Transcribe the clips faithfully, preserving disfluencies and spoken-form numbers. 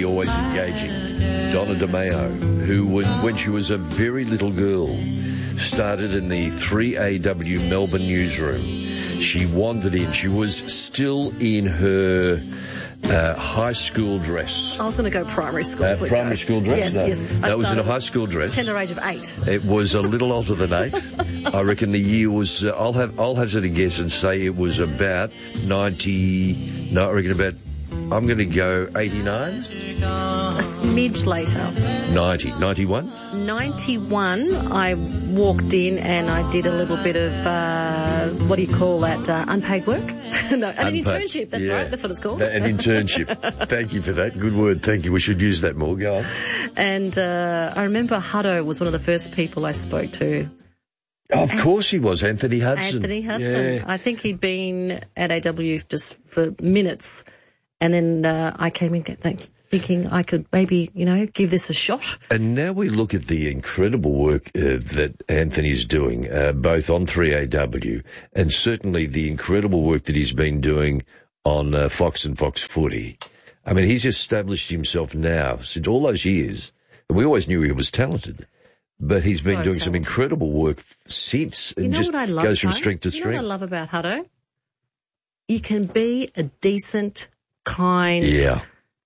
always engaging Donna DeMeo, who, when, when she was a very little girl, started in the three A W Melbourne newsroom. She wandered in. She was still in her uh, high school dress. I was going to go primary school. Uh, primary school dress? Yes, no. yes. That was in a high school dress. Tender age of eight. It was a little older than eight. I reckon the year was, uh, I'll have, I'll hazard a guess and say it was about ninety, no, I reckon about, I'm going to go eighty-nine? A smidge later. ninety, ninety-one? ninety-one, I walked in and I did a little bit of, uh, what do you call that, uh, unpaid work? no, an Unpaid. internship, that's Yeah. right, that's what it's called. An internship. Thank you for that. Good word. Thank you. We should use that more. Go on. And uh, I remember Hutto was one of the first people I spoke to. Oh, of course he was, Anthony Hudson. Anthony Hudson. Yeah. I think he'd been at A W just for minutes. And then uh, I came in think, thinking I could maybe, you know, give this a shot. And now we look at the incredible work uh, that Anthony's doing, uh, both on three A W and certainly the incredible work that he's been doing on uh, Fox and Fox Footy. I mean, he's established himself now since all those years. And we always knew he was talented. But he's So been doing talented. some incredible work since. You and know just what I love, goes from Hutto? strength to You know strength. what I love about Hutto? You can be a decent, kind, Yeah,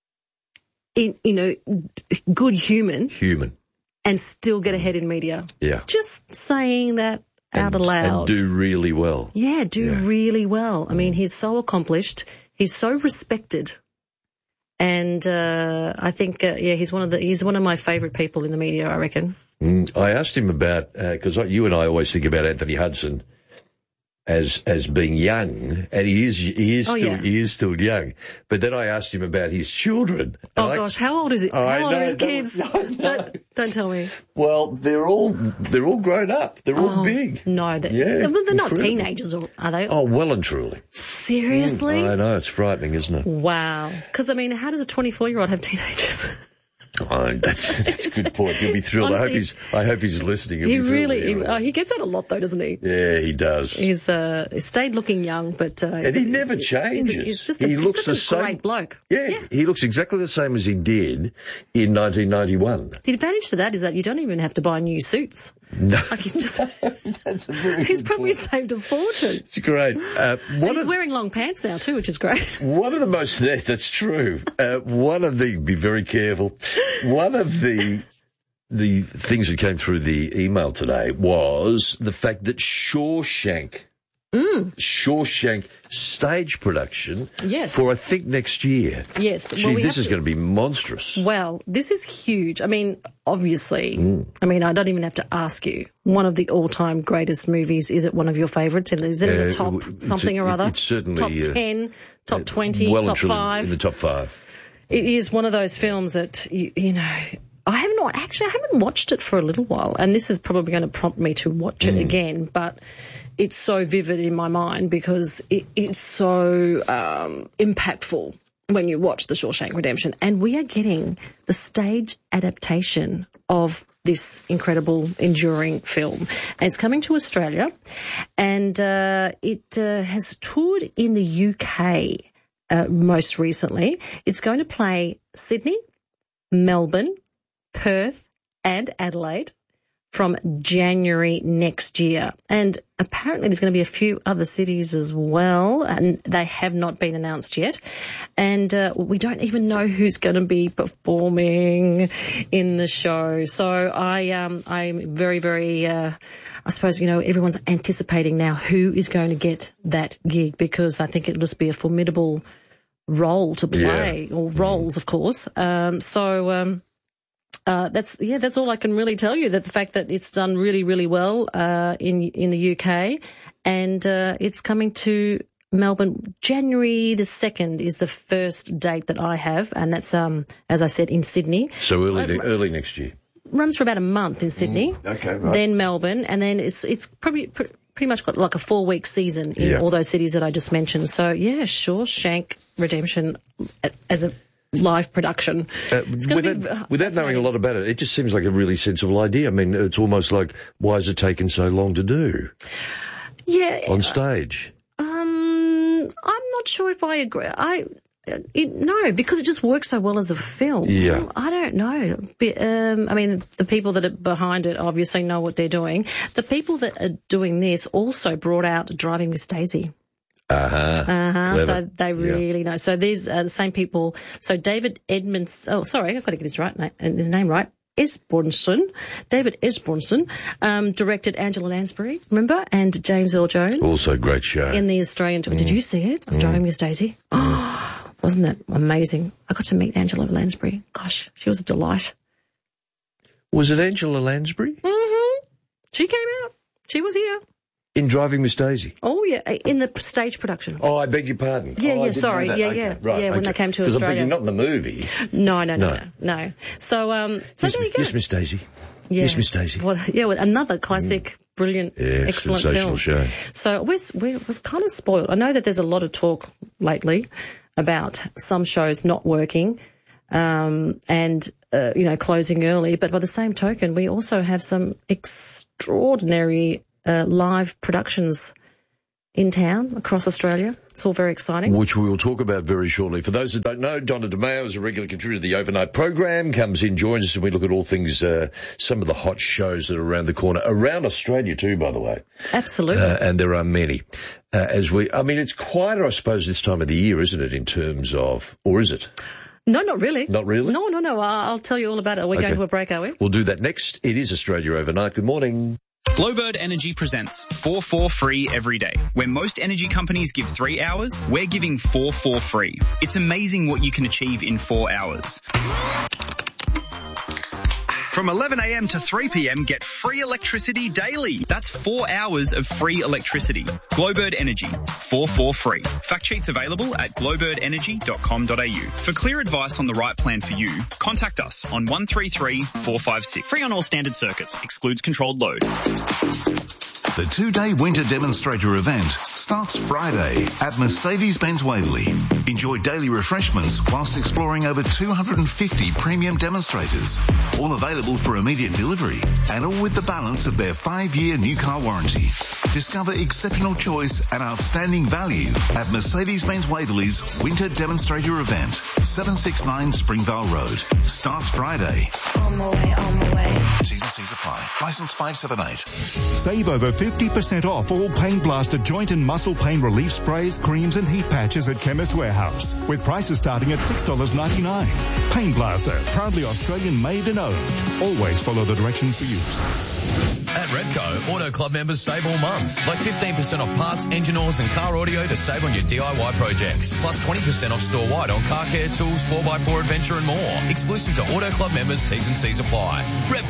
in, you know, good human human. and still get ahead in media. Yeah. Just saying that out and, aloud. And do really well. Yeah, do Yeah. really well. I mean, he's so accomplished. He's so respected. And uh, I think, uh, yeah, he's one of the he's one of my favourite people in the media, I reckon. Mm, I asked him about, because uh, you and I always think about Anthony Hudson as as being young, and he is he is Oh, still yeah. he is still young. But then I asked him about his children. Oh, And I- gosh, how old is it? Oh, I how old know, are his don't- kids? no, no. Don't, don't tell me. Well, they're all they're all grown up. They're all Oh, big. No, they're, Yeah, they're not incredible. teenagers, are they? Oh, well and truly. Seriously? I know, it's frightening, isn't it? Wow. Because, I mean, how does a twenty-four-year-old have teenagers? Oh, that's, that's a good point. He'll be thrilled. I hope Honestly, he's I hope he's listening. He'll He be thrilled really, to he, hear oh, it. he gets that a lot, though, doesn't he? Yeah, he does. He's uh, he stayed looking young, but... Uh, And he never changes. He's, he's just a, He he's looks such the a same. great bloke. Yeah, Yeah. he looks exactly the same as he did in nineteen ninety-one. The advantage to that is that you don't even have to buy new suits. No, Like, he's just... that's a very he's good probably point. saved a fortune. It's great. Uh, And one he's of wearing long pants now, too, which is great. one of the most yeah, that's true. Uh, one of the be very careful. One of the the things that came through the email today was the fact that Shawshank. Mm. Shawshank stage production Yes. for I think next year. Yes. Gee, Well, we this have is to- going to be monstrous. Well, this is huge. I mean, obviously, Mm. I mean, I don't even have to ask you. One of the all-time greatest movies. Is it one of your favourites? Is it in Uh, the top it's- something or it- other? it's certainly, top uh, ten, top twenty, well and top truly five. in the top five. It is one of those films that you, you know. I haven't wa- actually. I haven't watched it for a little while, and this is probably going to prompt me to watch it again. But it's so vivid in my mind because it, it's so um, impactful when you watch The Shawshank Redemption, and we are getting the stage adaptation of this incredible, enduring film. And it's coming to Australia, and uh, it uh, has toured in the U K uh, most recently. It's going to play Sydney, Melbourne, Perth and Adelaide from January next year. And apparently there's going to be a few other cities as well, and they have not been announced yet. And uh, we don't even know who's going to be performing in the show. So I, um, I'm very, very, uh, I suppose, you know, everyone's anticipating now who is going to get that gig, because I think it'll just be a formidable role to play, Yeah. or roles, of course. Um, so, um, Uh, that's yeah. That's all I can really tell you. That the fact that it's done really, really well uh, in in the U K, and uh, it's coming to Melbourne January the second is the first date that I have, and that's um as I said in Sydney. So early early next year. Runs for about a month in Sydney. Mm, okay, right. Then Melbourne, and then it's it's probably pr- pretty much got like a four week season in Yeah. all those cities that I just mentioned. So yeah, Shawshank Redemption as a live production. Uh, It's gonna without be, uh, without knowing a lot about it, it just seems like a really sensible idea. I mean, it's almost like, why has it taken so long to do Yeah. on stage? Um, I'm not sure if I agree. I, it, no, because it just works so well as a film. Yeah. I don't know. But, um, I mean, the people that are behind it obviously know what they're doing. The people that are doing this also brought out Driving Miss Daisy. Uh-huh. Uh-huh. So they really yeah. know. So these are the same people. So David Edmonds, oh, sorry, I've got to get his right name, his name right. Esbjornson, David Esbjornson, um, directed Angela Lansbury, remember? And James Earl Jones. Also a great show. In the Australian tour. Mm. Did you see it? Mm. Driving Miss Daisy. Oh, wasn't that amazing? I got to meet Angela Lansbury. Gosh, she was a delight. Was it Angela Lansbury? Mm-hmm. She came out. She was here. In Driving Miss Daisy? Oh, yeah, in the stage production. Oh, I beg your pardon. Yeah, oh, yeah, sorry. Yeah, okay. yeah. Right, yeah, when okay. they came to Australia. Because I'm thinking not in the movie. No, no, no, no. no, no. So, um, so yes, there you go. Yes, Miss Daisy. Yeah. Yes, Miss Daisy. Well, yeah, well, another classic, mm. brilliant, yeah, excellent sensational film. show. So we're, we're, we're kind of spoiled. I know that there's a lot of talk lately about some shows not working, um, and, uh, you know, closing early. But by the same token, we also have some extraordinary uh, live productions in town across Australia. It's all very exciting. Which we will talk about very shortly. For those that don't know, Donna DeMeo is a regular contributor to the overnight program, comes in, joins us, and we look at all things, uh, some of the hot shows that are around the corner, around Australia too, by the way. Absolutely. Uh, and there are many. Uh, as we, I mean, it's quieter, I suppose, this time of the year, isn't it, in terms of, or is it? No, not really. Not really? No, no, no. I'll tell you all about it. Are we okay. going to a break, are we? We'll do that next. It is Australia Overnight. Good morning. Glowbird Energy presents four four free every day. Where most energy companies give three hours, we're giving four four free. It's amazing what you can achieve in four hours. From eleven a.m. to three p.m, get free electricity daily. That's four hours of free electricity. Glowbird Energy, four four free. Fact sheets available at glowbird energy dot com dot a u. For clear advice on the right plan for you, contact us on one three three, four five six. Free on all standard circuits. Excludes controlled load. The two-day winter demonstrator event starts Friday at Mercedes-Benz Waverley. Enjoy daily refreshments whilst exploring over two hundred fifty premium demonstrators, all available for immediate delivery, and all with the balance of their five-year new car warranty. Discover exceptional choice and outstanding value at Mercedes-Benz Waverley's winter demonstrator event, seven sixty-nine Springvale Road. Starts Friday. On my way, on my way. T's and C's apply. License five seven eight. Save over fifty percent off all Pain Blaster joint and muscle pain relief sprays, creams and heat patches at Chemist Warehouse, with prices starting at six dollars ninety-nine. Pain Blaster, proudly Australian made and owned. Always follow the directions for use. At Repco, Auto Club members save all months, like fifteen percent off parts, engine oils and car audio to save on your D I Y projects. Plus twenty percent off store-wide on car care, tools, four by four adventure and more. Exclusive to Auto Club members, T's and C's apply.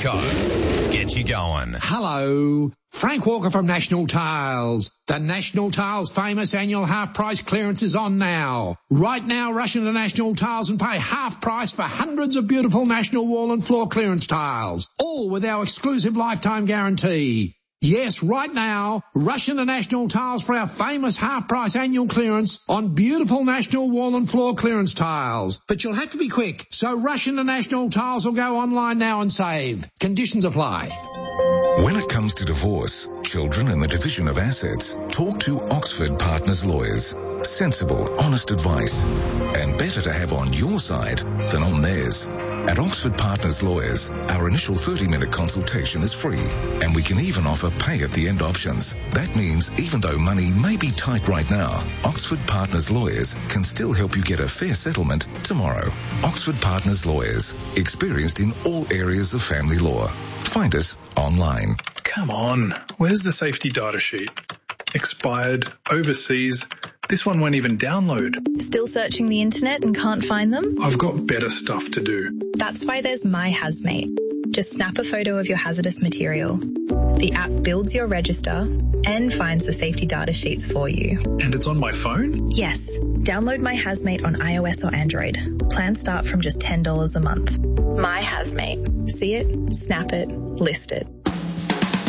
Repco, get you going. Hello. Frank Walker from National Tiles. The National Tiles famous annual half price clearance is on now. Right now, rush into National Tiles and pay half price for hundreds of beautiful National wall and floor clearance tiles, all with our exclusive lifetime guarantee. Yes, right now, rush into National Tiles for our famous half-price annual clearance on beautiful National wall and floor clearance tiles. But you'll have to be quick, so rush into National Tiles or go online now and save. Conditions apply. When it comes to divorce, children and the division of assets, talk to Oxford Partners Lawyers. Sensible, honest advice, and better to have on your side than on theirs. At Oxford Partners Lawyers, our initial thirty-minute consultation is free, and we can even offer pay-at-the-end options. That means even though money may be tight right now, Oxford Partners Lawyers can still help you get a fair settlement tomorrow. Oxford Partners Lawyers, experienced in all areas of family law. Find us online. Come on, where's the safety data sheet? Expired, overseas. This one won't even download. Still searching the internet and can't find them? I've got better stuff to do. That's why there's My Hazmate. Just snap a photo of your hazardous material. The app builds your register and finds the safety data sheets for you. And it's on my phone? Yes. Download My Hazmate on iOS or Android. Plans start from just ten dollars a month. My Hazmate. See it, snap it, list it.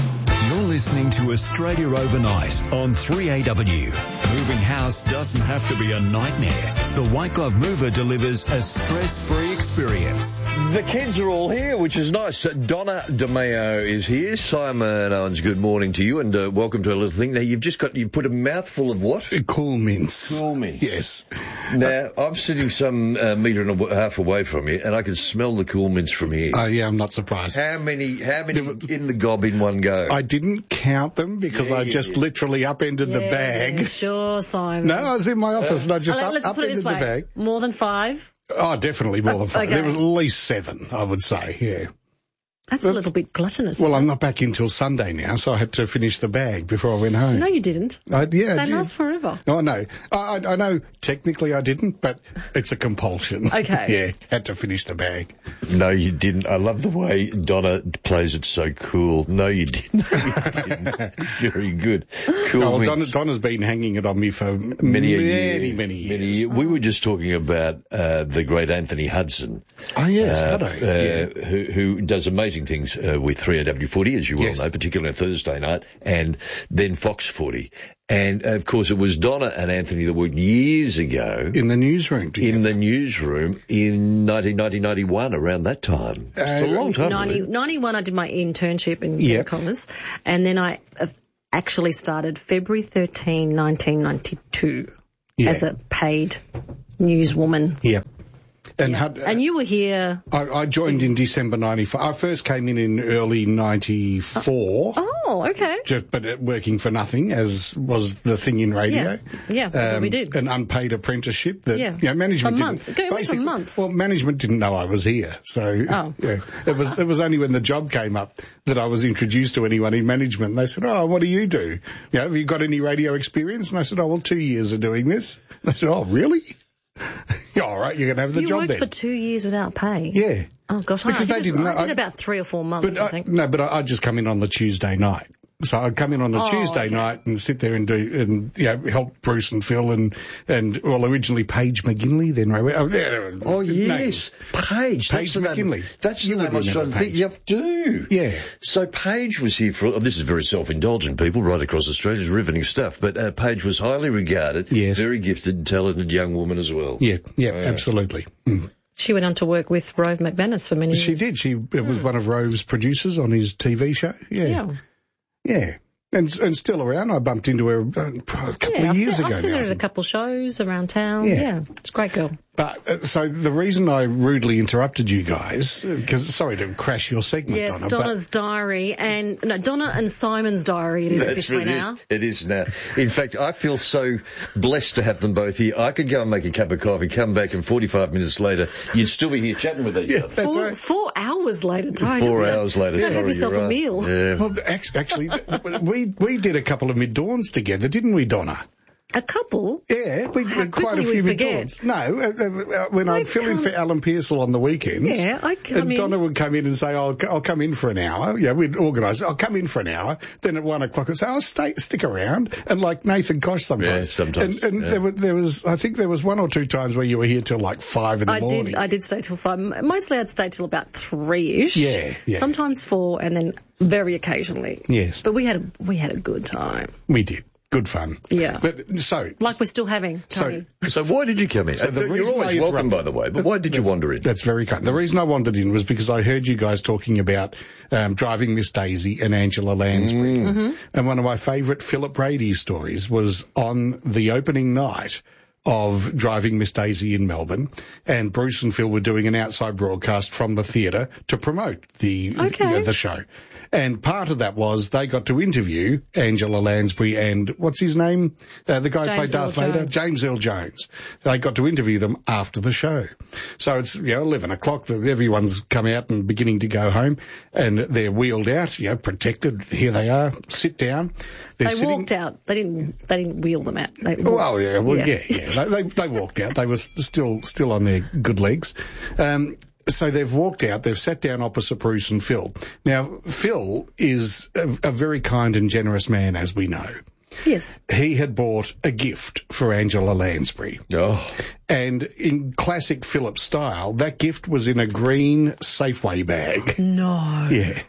You're listening to Australia Overnight on three A W. Moving house doesn't have to be a nightmare. The White Glove Mover delivers a stress-free experience. The kids are all here, which is nice. Donna DeMeo is here. Simon Owens, good morning to you, and uh, welcome to a little thing. Now, you've just got, you've put a mouthful of what? Cool mints. Cool mints. Yes. Now, I'm sitting some uh, metre and a half away from you, and I can smell the cool mints from here. Oh, yeah, I'm not surprised. How many, how many in the gob in one go? I didn't count them because yeah, I just yeah. literally upended yeah, the bag. Sure, Simon. No, I was in my office and I just oh, up, let's put it upended this way. the bag. More than five? Oh, definitely more than five. Okay. There was at least seven, I would say, yeah. That's a little bit gluttonous. Well, I'm not back until Sunday now, so I had to finish the bag before I went home. No, you didn't. I, yeah, They yeah. last forever. Oh, no. I, I, I know technically I didn't, but it's a compulsion. Okay. Yeah, had to finish the bag. No, you didn't. I love the way Donna plays it so cool. No, you didn't. No, you didn't. Very good. Cool. Oh, well, mints. Donna, Donna's been hanging it on me for many, many, a year, many, many years. Many years. We were just talking about uh, the great Anthony Hudson. Oh, yes, uh, Huddo, uh, yeah. who, who does amazing things uh, with three A W footy, as you well Yes. know, particularly on Thursday night, and then Fox footy. And, of course, it was Donna and Anthony that worked years ago. In the newsroom together. In the newsroom in nineteen ninety, ninety-one, around that time. It's a long time ninety, ago. ninety-one, I did my internship in Yep. Commerce, and then I uh, actually started February thirteenth, nineteen ninety-two Yeah. as a paid newswoman. Yeah. And, Yeah. had, And you were here. I, I joined in December ninety-five. I first came in in early ninety-four. Oh, okay. Just, but uh, working for nothing, as was the thing in radio. Yeah, yeah, that's what we did. An unpaid apprenticeship that, Yeah. you know, management For didn't- months. It went for basically- months. Well, management didn't know I was here, so Oh. yeah, it was it was only when the job came up that I was introduced to anyone in management. They said, "Oh, what do you do? You know, have you got any radio experience?" And I said, "Oh, well, two years of doing this." And I said, "Oh, really?" Yeah, all right, you're going to have the you job worked then. for two years without pay. Yeah. Oh gosh, Because I they did, didn't know. I did I- about three or four months, But I I, think. no, but I, I'd just come in on the Tuesday night. So I'd come in on a Oh, Tuesday okay. night and sit there and do, and, you know, help Bruce and Phil and, and, well, originally Paige McGinley, then, oh, yeah, Oh, names. yes. Paige. Paige That's the name- McKinley. That's You the name would I was trying to remember think. You do. Yeah. So Paige was here for, oh, this is very self-indulgent, people, right across Australia. It's riveting stuff. But uh, Paige was highly regarded. Yes. Very gifted, talented young woman as well. Yeah, yeah, absolutely. Mm. She went on to work with Rove McManus for many years. She did. She it was one of Rove's producers on his T V show. Yeah. Yeah. Yeah. And, and still around. I bumped into her uh, a couple Yeah, of I've years seen, ago I've seen now, her I at a think. couple shows around town. Yeah. Yeah, it's a great girl. But, uh, so the reason I rudely interrupted you guys, because, sorry to crash your segment, Yes, Donna, Donna's diary and, no, Donna and Simon's diary it is That's officially what it is. now. It is now. In fact, I feel so blessed to have them both here. I could go and make a cup of coffee, come back, and forty-five minutes later, you'd still be here chatting with each Yeah, other. that's Four, right. four hours later, Tony. Four isn't it? hours later. Go sorry, have yourself you're a right. meal. Yeah. Well, act- actually, we we did a couple of mid-dawns together, didn't we, Donna? A couple? Yeah, we How did quite a quickly few we mid-dawns. No, uh, uh, when I'd I've fill in come- for Alan Pearsall on the weekends. Yeah, I come And in- Donna would come in and say, I'll, I'll come in for an hour. Yeah, we'd organise, I'll come in for an hour. Then at one o'clock I'd say, I'll stay, stick around. And like Nathan Koch sometimes. Yeah, sometimes, And, and yeah. there, was, there was, I think there was one or two times where you were here till like five in the I morning. did. I did stay till five. Mostly, I'd stay till about three-ish. Yeah, yeah. Sometimes four, and then very occasionally. Yes. But we had a we had a good time. We did. Good fun. Yeah. But so, Like we're still having, Tony. so, So why did you come in? So the You're reason always I welcome, interrupted- by the way, but why did you That's- wander in? That's very kind. The reason I wandered in was because I heard you guys talking about um, Driving Miss Daisy and Angela Lansbury. Mm-hmm. And one of my favourite Philip Brady stories was on the opening night of Driving Miss Daisy in Melbourne, and Bruce and Phil were doing an outside broadcast from the theatre to promote the Okay. you know, the show. And part of that was they got to interview Angela Lansbury and what's his name? Uh, the guy who James played Darth Earl Vader? Jones. James Earl Jones. They got to interview them after the show. So it's, you know, eleven o'clock, that everyone's come out and beginning to go home, and they're wheeled out, you know, protected. Here they are, sit down. They're They sitting, walked out. They didn't. They didn't wheel them out. They Well, yeah, well, Yeah. yeah, yeah. They, they, they walked out. They were still, still on their good legs. Um, so they've walked out, they've sat down opposite Bruce and Phil. Now, Phil is a, a very kind and generous man, as we know. Yes. He had bought a gift for Angela Lansbury. Oh, And in classic Philip style, that gift was in a green Safeway bag. No. Yeah.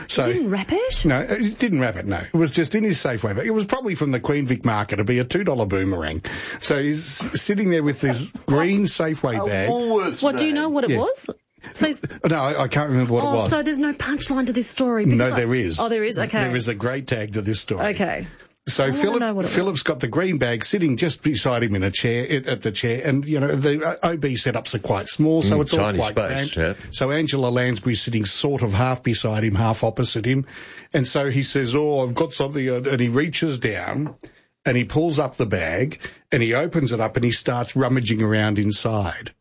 So he didn't wrap it? No, it didn't wrap it, no. It was just in his Safeway bag. It was probably from the Queen Vic market. It'd be a two dollar boomerang. So he's sitting there with this green Safeway bag. What, do you know what it Yeah. was? Please. No, I, I can't remember what oh, it was. so there's no punchline to this story? No, because I- there is. Oh, there is? Okay. There is a great tag to this story. Okay. So I wanna Philip, know what it was. Philip's got the green bag sitting just beside him in a chair, at at the chair, and, you know, the uh, O B setups are quite small, so Mm, it's all tiny quite space, cramped. yeah. So Angela Lansbury's sitting sort of half beside him, half opposite him, and so he says, oh, I've got something, and he reaches down, and he pulls up the bag, and he opens it up, and he starts rummaging around inside.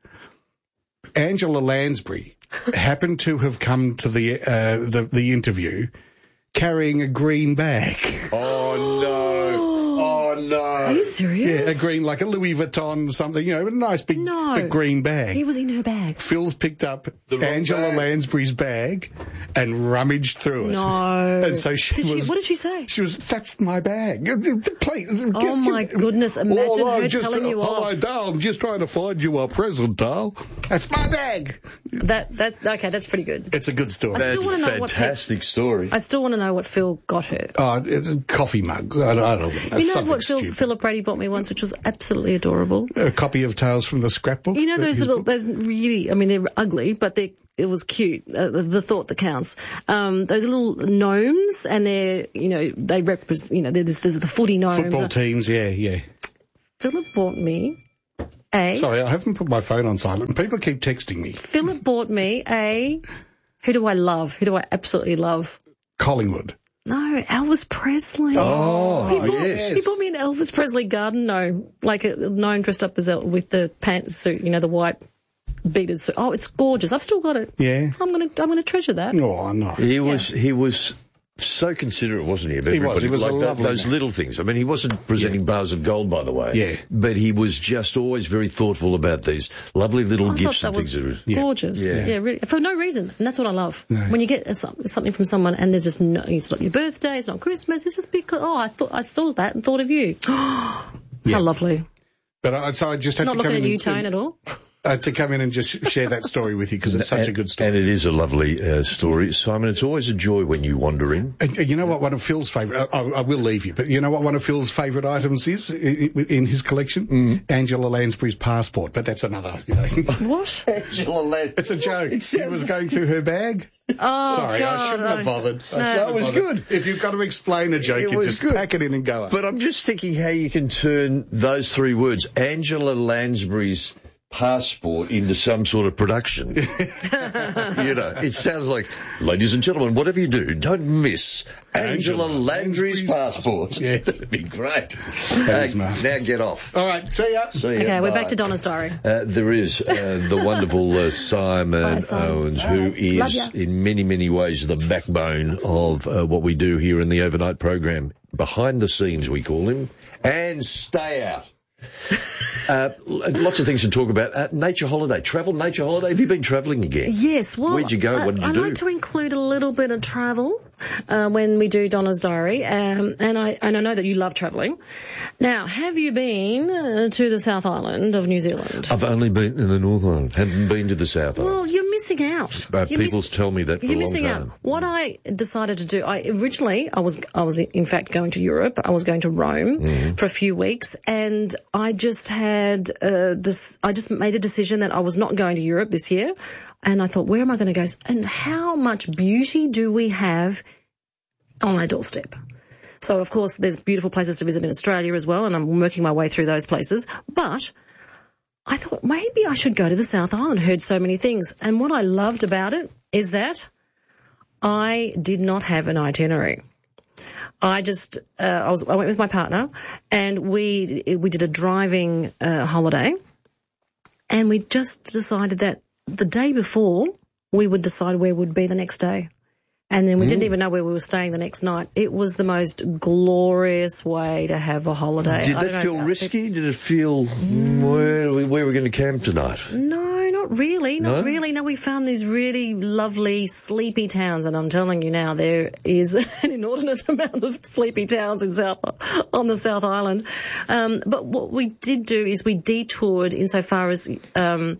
Angela Lansbury happened to have come to the, uh, the, the interview carrying a green bag. Oh, no. Oh, no. Are you serious? Yeah, a green, like a Louis Vuitton something, you know, a nice big, No. big green bag. He was in her bag. Phil's picked up wrong Angela bag. Lansbury's bag and rummaged through it. No. And so she Did was... what did she say? She was, that's my bag. Please, Oh, my goodness. Imagine oh, her just, telling you Hello, off. doll. I'm just trying to find you a present, doll. That's my bag. That, that, okay, that's pretty good. It's a good story. I That's still a wanna know what fantastic story. I still want to know what Phil got her. Oh, it's a coffee mug. I don't, I don't know. You know Something what Phil, stupid. Philip Brady bought me once, which was absolutely adorable? A copy of Tales from the Scrapbook. You know that those he's little, got? those really, I mean, they're ugly, but they it was cute. Uh, the, the thought that counts. Um, those little gnomes, and they're, you know, they represent, you know, there's, there's the footy gnomes. Football teams, yeah, yeah. Philip bought me a. Sorry, I haven't put my phone on silent. People keep texting me. Philip bought me a. Who do I love? Who do I absolutely love? Collingwood. No, Elvis Presley. Oh, he bought, yes. He bought me an Elvis Presley garden gnome, like a gnome dressed up as El- with the pantsuit, you know, the white beaters. Oh, it's gorgeous. I've still got it. Yeah. I'm gonna, I'm gonna treasure that. Oh, nice. He was, he was so considerate, wasn't he? Of He was. everybody? He was a like that- lovely those man. little things. I mean, he wasn't presenting bars of gold, by the way. Yeah. But he was just always very thoughtful about these lovely little I gifts thought and that things. was that were- gorgeous. Yeah. Yeah, really, for no reason, and that's what I love. No. When you get a, some- something from someone and there's just no, it's not your birthday, it's not Christmas, it's just because oh, I thought I saw that and thought of you. How lovely. But I, so I just had Not to looking come at in you, and, Tone, at all. uh, to come in and just share that story with you because it's such a good story. And it is a lovely uh, story. Simon, it's always a joy when you wander in. And you know what one of Phil's favourite, I, I will leave you, but you know what one of Phil's favourite items is in, in his collection? Mm. Angela Lansbury's passport, but that's another, you know. What? Angela Lansbury. It's a joke. He was going through her bag. Oh, Sorry, God, I shouldn't no. have bothered. I No. shouldn't That have was bothered. good. If you've got to explain a joke, It you was just good. pack it in and go. But I'm just thinking how you can turn those three words, Angela Lansbury's passport, into some sort of production. You know, it sounds like, ladies and gentlemen, whatever you do, don't miss Angela, Angela Lansbury's, Lansbury's passport. passport. Yeah. That'd be great. That is Uh, marvellous. now get off. All right, see ya. See ya. Okay, we're Bye. back to Donna's diary. Uh, there is uh, the wonderful uh, Simon Bye, Simon. Owens, who Love is ya. in many, many ways the backbone of uh, what we do here in the overnight program. Behind the scenes, we call him. And stay out. Uh, lots of things to talk about. Uh, nature holiday, travel, nature holiday. Have you been travelling again? Yes, well, Where'd you go? I, What did you I do? like to include a little bit of travel uh, when we do Donna's Diary, um, and I and I know that you love travelling. Now, have you been uh, to the South Island of New Zealand? I've only been in the North Island. Haven't been to the South Island. Well, you're missing out. Uh, You're people miss- tell me that for You're a long missing time. out. What I decided to do, I originally I was I was in fact going to Europe. I was going to Rome Mm-hmm. for a few weeks, and I just had uh, dis- I just made a decision that I was not going to Europe this year, and I thought, where am I going to go? And how much beauty do we have on our doorstep? So of course there's beautiful places to visit in Australia as well, and I'm working my way through those places, but I thought maybe I should go to the South Island. I heard so many things. And what I loved about it is that I did not have an itinerary. I just, uh, I was, I went with my partner and we, we did a driving, uh, holiday, and we just decided that the day before we would decide where we'd be the next day. And then we mm. didn't even know where we were staying the next night. It was the most glorious way to have a holiday. Did I that don't feel know, risky? Did it feel mm. where, where are we going to camp tonight? No, not really. Not No? really. No, we found these really lovely sleepy towns, and I'm telling you now, there is an inordinate amount of sleepy towns in South on the South Island. Um, but what we did do is we detoured insofar as um,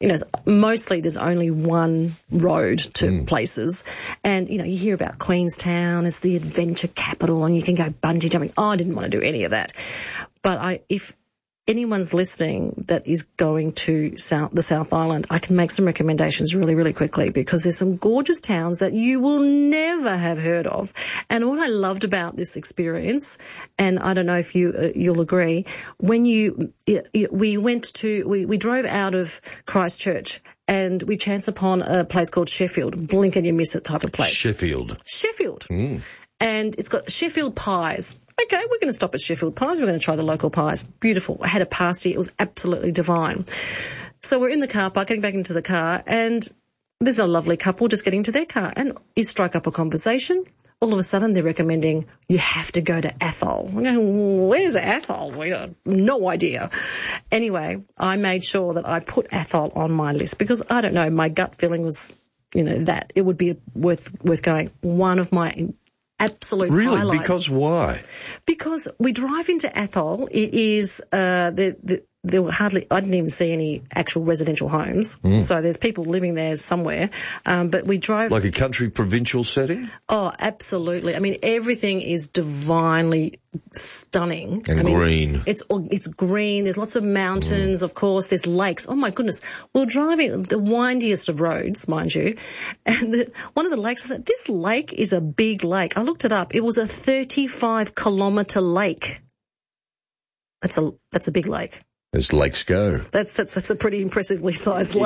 you know, mostly there's only one road to Mm. places. And, you know, you hear about Queenstown as the adventure capital and you can go bungee jumping. Oh, I didn't want to do any of that. But I, if anyone's listening that is going to South, the South Island, I can make some recommendations really, really quickly because there's some gorgeous towns that you will never have heard of. And what I loved about this experience, and I don't know if you, uh, you'll agree, when you, we went to, we, we drove out of Christchurch and we chanced upon a place called Sheffield, blink and you miss it type of place. Sheffield. Sheffield. Mm. And it's got Sheffield pies. Okay, we're going to stop at Sheffield pies. We're going to try the local pies. Beautiful. I had a pasty. It was absolutely divine. So we're in the car park, getting back into the car, and there's a lovely couple just getting into their car. And you strike up a conversation. All of a sudden, they're recommending you have to go to Athol. I go, where's Athol? We have no idea. Anyway, I made sure that I put Athol on my list because, I don't know, my gut feeling was, you know, that it would be worth worth going. One of my absolute Really? highlights. Because why? Because we drive into Athol. It is, uh, the, the, there were hardly, I didn't even see any actual residential homes. Mm. So there's people living there somewhere. Um, but we drive. Like a country provincial setting? Oh, absolutely. I mean, everything is divinely stunning. And I mean, green. It's, it's green. There's lots of mountains, mm. of course. There's lakes. Oh my goodness. We we're driving the windiest of roads, mind you. And the, one of the lakes, I said, this lake is a big lake. I looked it up. It was a thirty-five kilometre lake. That's a, that's a big lake. As lakes go. That's, that's, that's a pretty impressively sized lake.